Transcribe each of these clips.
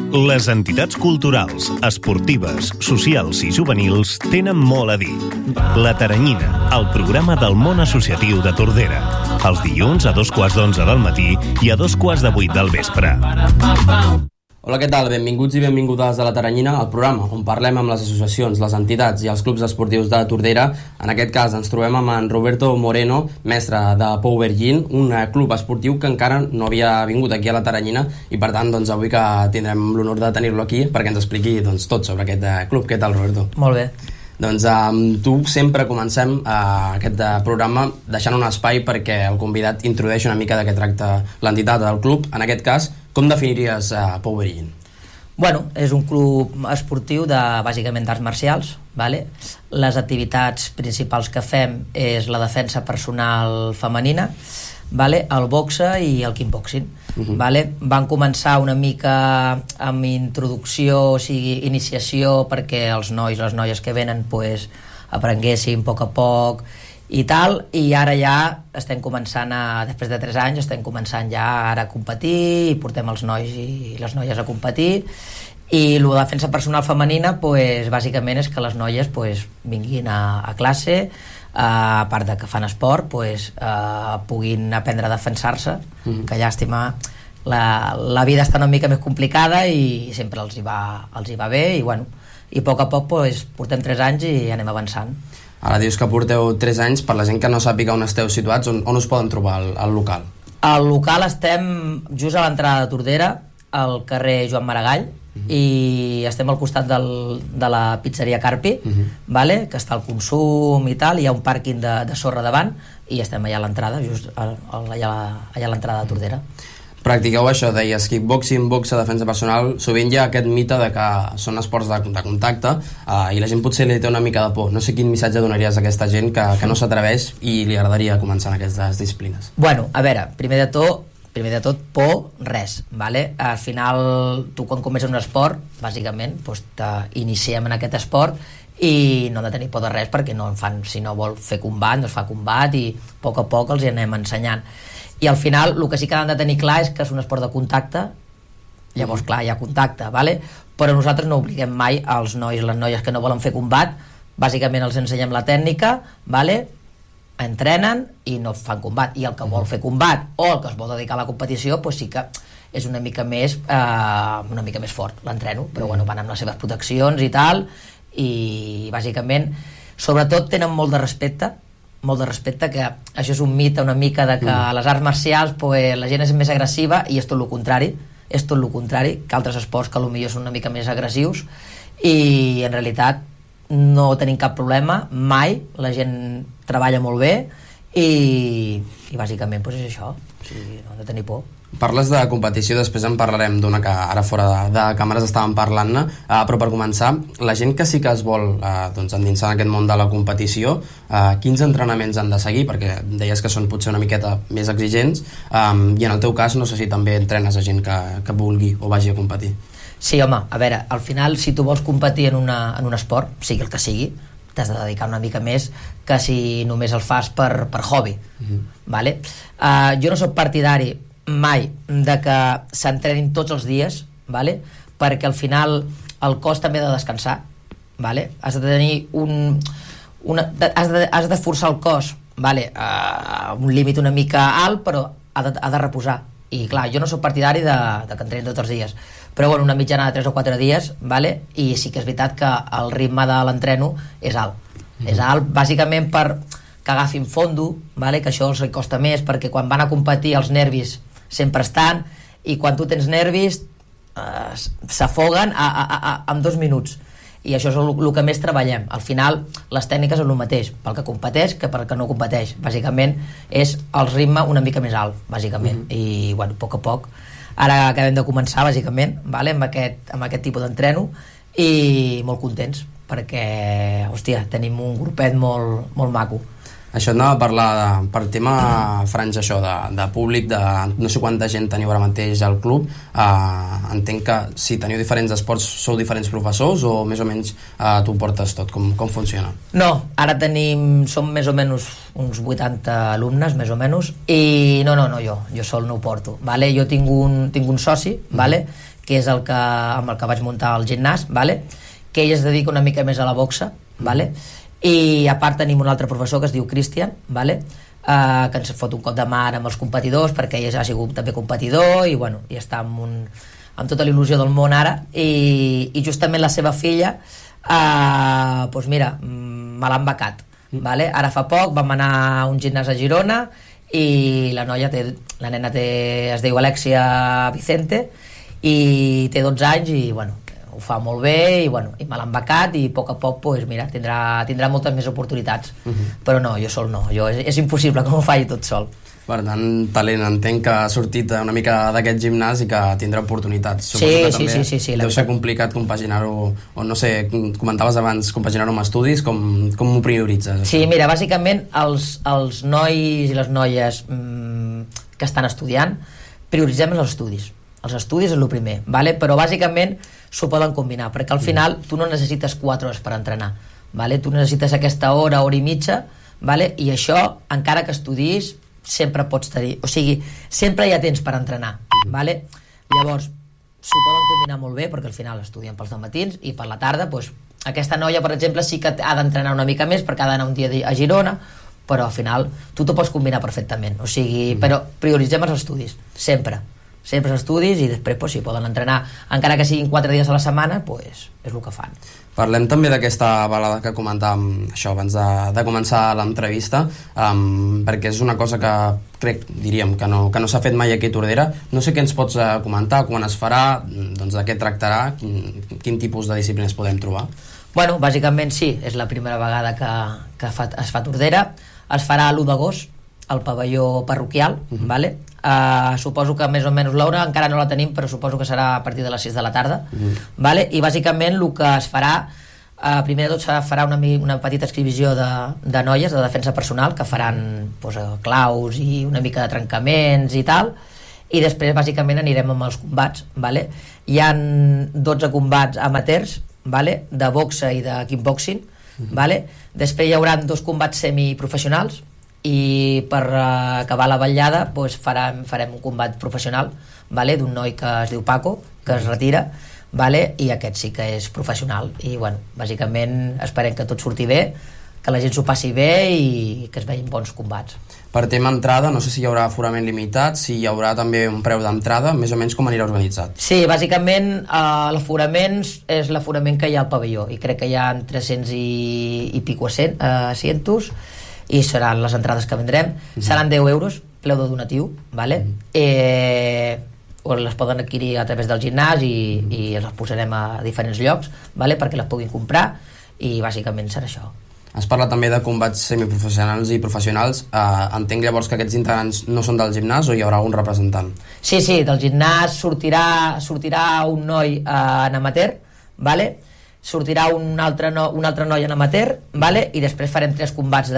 Les entitats culturals, esportives, socials i juvenils tenen molt a dir. La Taranyina, el programa del món associatiu de Tordera. Els dilluns a 7:45 del matí i a 7:45 del vespre. Hola, què tal? Benvinguts i benvingudes a La Taranyina, el programa on parlem amb les associacions, les entitats i els clubs esportius de Tordera. En aquest cas ens trobem amb en Roberto Moreno, mestre de Pou Vergín, un club esportiu que encara no havia vingut aquí a La Taranyina i per tant avui que tindrem l'honor de tenir-lo aquí perquè ens expliqui tot sobre aquest club. Què tal, Roberto? Molt bé. Tu sempre comencem aquest programa deixant un espai perquè el convidat introdueixi una mica de què tracta l'entitat del club. En aquest cas, com definiries Pou Vergín? Bueno, és un club esportiu bàsicament d'arts marcials, vale? Les activitats principals que fem és la defensa personal femenina, vale? El boxe i el kickboxing. Vale? Van començar una mica amb introducció, o sigui, iniciació perquè els nois i les noies que venen aprenguessin a poc a poc i tal, i ara ja estem començant després de 3 anys estem començant ja ara a competir i portem els nois i les noies a competir. I la defensa personal femenina bàsicament és que les noies vinguin a classe, a part de que fan esport, puguin aprendre a defensar-se, que llàstima, la vida està una mica més complicada i sempre els hi va bé, i bueno, i a poc portem 3 anys i anem avançant. Ara dius que porteu 3 anys. Per la gent que no sàpiga on esteu situats, on us poden trobar al local? Al local estem just a l'entrada de Tordera, al carrer Joan Maragall, i estem al costat de la pizzeria Carpi, vale? Que està al Consum i tal, hi ha un pàrquing de sorra davant i estem allà a l'entrada, just allà a l'entrada de Tordera. Practiqueu això, deies, kickboxing, boxe, defensa personal. Sovint hi ha aquest mite de que són esports de contacte i la gent potser li té una mica de por. No sé quin missatge donaries a aquesta gent que no s'atreveix i li agradaria començar en aquestes disciplines. Bueno, a veure, primer de tot, por, res, vale? Al final, tu quan comences un esport, bàsicament, t'iniciem en aquest esport i no han de tenir por de res perquè si no vol fer combat, no es fa combat i a poc els hi anem ensenyant. I al final el que sí que han de tenir clar és que és un esport de contacte, llavors clar, hi ha contacte, vale? Però nosaltres no obliguem mai als nois i les noies que no volen fer combat, bàsicament els ensenyem la tècnica, vale? Entrenen i no fan combat, i el que vol fer combat o el que es vol dedicar a la competició sí que és una mica més fort, l'entreno, però bueno, van amb les seves proteccions i tal, i bàsicament sobretot tenen molt de respecte, que això és un mite una mica de que a les arts marcials la gent és més agressiva i és tot el contrari que altres esports que potser són una mica més agressius, i en realitat no tenim cap problema mai, la gent treballa molt bé i bàsicament és això, o sigui, no hem de tenir por. Parles de competició, després en parlarem d'una que ara fora de càmeres estàvem parlant-ne, però per començar, la gent que sí que es vol endinsar en aquest món de la competició, quins entrenaments han de seguir? Perquè deies que són potser una miqueta més exigents, i en el teu cas no sé si també entrenes a gent que vulgui o vagi a competir. Sí, home, a veure, al final si tu vols competir en un esport, sigui el que sigui, t'has de dedicar una mica més que si només el fas per hobby, vale? Jo no soc partidari mai de que s'entrenin tots els dies, vale? Perquè al final el cos també ha de descansar, vale? Has de tenir has de forçar el cos, vale? A un límit una mica alt, però ha de reposar, i clar, jo no soc partidari de que entrenin tots els dies, però bueno, una mitjana de 3 o 4 dies, vale? I sí que és veritat que el ritme de l'entreno és alt, és alt bàsicament per que agafin fondo, vale? Que això els costa més perquè quan van a competir els nervis sempre estan, i quan tu tens nervis s'afoguen en 2 minuts, i això és el que més treballem. Al final les tècniques són el mateix pel que competeix que pel que no competeix, bàsicament és el ritme una mica més alt, bàsicament. I bueno, a poc ara acabem de començar bàsicament, vale? amb aquest tipus d'entreno, i molt contents perquè, hòstia, tenim un grupet molt, molt maco. Això anava a parlar per tema franja, això de públic, de no sé quanta gent teniu ara mateix al club. Entenc que si teniu diferents esports sou diferents professors o més o menys tu portes tot, com funciona? No, ara som més o menys uns 80 alumnes, més o menys, i no, jo sol no ho porto, vale? Jo tinc un soci, vale? que és amb el que vaig muntar el gimnàs, vale? Que ell es dedica una mica més a la boxa, vale? I a part tenim un altre professor que es diu Cristian, vale? Que ens fot un cop de mà amb els competidors, perquè ell ha sigut també competidor i, bueno, i està amb tota l'il·lusió del món ara, i justament la seva filla doncs mira, me l'han becat, vale? Ara fa poc vam anar a un gimnàs a Girona i la nena es diu Alexia Vicente i té 12 anys i, bueno, ho fa molt bé i me l'han becat i a poc pues, mira, tindrà moltes més oportunitats. Però no, jo sol no, és impossible que m'ho faci tot sol. Per tant, talent, entenc que ha sortit una mica d'aquest gimnàs i que tindrà oportunitats. Sí. Deu ser complicat compaginar-ho, o no sé, comentaves abans, compaginar-ho amb estudis, com ho prioritzes? Sí, mira, bàsicament els nois i les noies que estan estudiant prioritzem els estudis. Els estudis és el primer, vale? Però bàsicament s'ho poden combinar, perquè al final tu no necessites 4 hores per entrenar, vale? Tu necessites aquesta hora i mitja, vale? I això, encara que estudis, sempre pots tenir, o sigui, sempre hi ha temps per entrenar, vale? Llavors s'ho poden combinar molt bé perquè al final estudien pels matins i per la tarda doncs, aquesta noia per exemple sí que ha d'entrenar una mica més perquè ha d'anar un dia a Girona, però al final tu t'ho pots combinar perfectament, o sigui, però prioritzem els estudis, sempre els estudis i després pues, si poden entrenar encara que siguin 4 dies a la setmana pues, és el que fan. Parlem també d'aquesta balada que comentàvem això abans de començar l'entrevista, perquè és una cosa que crec, diríem, que no s'ha fet mai aquí a Tordera. No sé què ens pots comentar, quan es farà, doncs de què tractarà, quin tipus de disciplines podem trobar? Bueno, bàsicament sí, és la primera vegada que es fa a Tordera. Es farà l'1 d'agost al pavelló parroquial, vale? Suposo que més o menys l'hora encara no la tenim, però suposo que serà a partir de les 6 de la tarda, vale? I bàsicament el que es farà primer de tot farà una petita exhibició de noies de defensa personal que faran pues, claus i una mica de trencaments i tal, i després bàsicament anirem amb els combats, vale? Hi han 12 combats amateurs, vale? De boxa i de kickboxing, vale? Després hi haurà 2 combats semiprofessionals i per acabar la vetllada doncs farem un combat professional, vale? D'un noi que es diu Paco, que es retira, vale? I aquest sí que és professional i bueno, bàsicament esperem que tot surti bé, que la gent s'ho passi bé i que es vegin bons combats. Per tema entrada, no sé si hi haurà aforament limitat, si hi haurà també un preu d'entrada, més o menys com anirà organitzat? Sí, bàsicament l'aforament és l'aforament que hi ha al pavelló i crec que hi ha 300 i pico asientos i seran les entrades que vendrem, seran 10 euros preu de donatiu, vale? O les poden adquirir a través del gimnàs i les posarem a diferents llocs, vale? Perquè les puguin comprar i bàsicament serà això. Has parlat també de combats semiprofessionals i professionals. Entenc llavors que aquests integrants no són del gimnàs o hi haurà algun representant? Sí, del gimnàs sortirà un noi en amateur, vale? Sortirà un altre noi en amateur, vale? I després farem 3 combats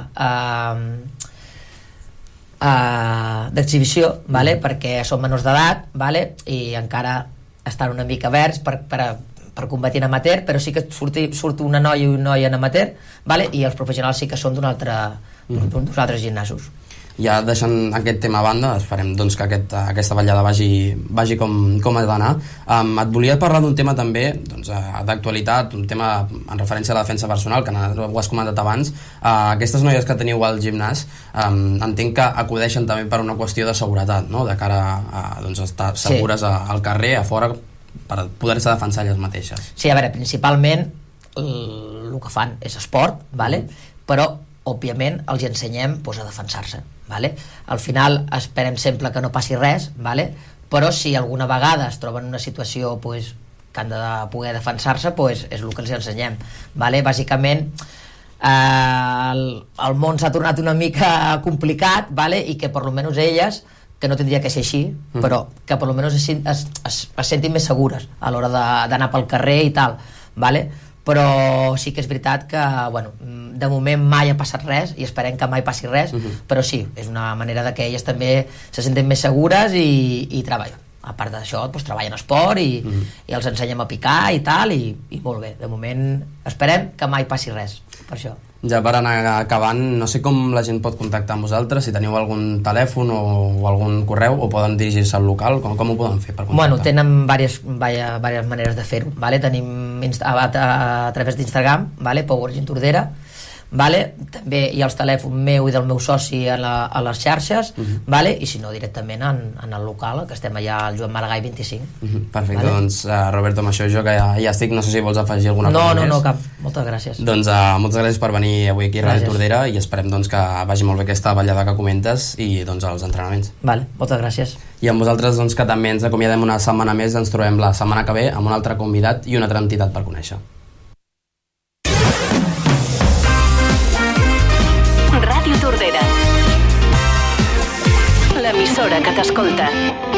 d'exhibició, vale? Perquè són menors d'edat, vale? I encara estan una mica verds per combatir en amateur, però sí que surt una noia i un noi en amateur, vale? I els professionals sí que són d'uns altres gimnasos. Ja deixant aquest tema a banda, esperem doncs, que aquesta vetllada vagi com ha d'anar. Et volia parlar d'un tema també doncs, d'actualitat, un tema en referència a la defensa personal, que ho has comentat abans. Aquestes noies que teniu al gimnàs entenc que acudeixen també per una qüestió de seguretat, no? De cara a estar segures al carrer, a fora, per poder-se defensar elles mateixes. Sí, a veure, principalment el que fan és esport, vale? Però òbviament els ensenyem a defensar-se, vale? Al final esperem sempre que no passi res, vale? Però si alguna vegada es troben en una situació que han de poder defensar-se, és el que els ensenyem, vale? Bàsicament el món s'ha tornat una mica complicat, vale? I que per almenys elles, que no tindria que ser així, però que per almenys es sentin més segures a l'hora d'anar pel carrer i tal, vale? Però sí que és veritat que de moment mai ha passat res i esperem que mai passi res, però sí, és una manera de que elles també se senten més segures i treballen. A part d'això, treballen esport i els ensenyem a picar i tal, i molt bé, de moment esperem que mai passi res. per això. Ja per anar acabant, no sé com la gent pot contactar amb vosaltres, si teniu algun telèfon o algun correu, o poden dirigir-se al local, com ho poden fer per contactar? Bueno, tenen diverses maneres de fer-ho, vale? Tenim a través d'Instagram, vale? Powergym Tordera, vale? També hi ha els telèfons meu i del meu soci a les xarxes, vale? I si no, directament en el local, que estem allà al Joan Maragall 25. Perfecte, vale? Doncs Roberto, amb això jo que ja estic, no sé si vols afegir alguna cosa més. No, cap, moltes gràcies. Doncs moltes gràcies per venir avui aquí a Ràdio Tordera i esperem doncs, que vagi molt bé aquesta ballada que comentes i doncs els entrenaments. Vale, moltes gràcies. I amb vosaltres doncs, que també ens acomiadem una setmana més, ens trobem la setmana que ve amb un altre convidat i una altra entitat per conèixer. Ràdio Tordera, l'emissora que t'escolta.